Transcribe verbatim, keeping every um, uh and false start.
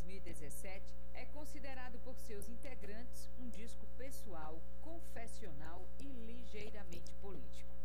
dois mil e dezessete é considerado por seus integrantes um disco pessoal, confessional e ligeiramente político.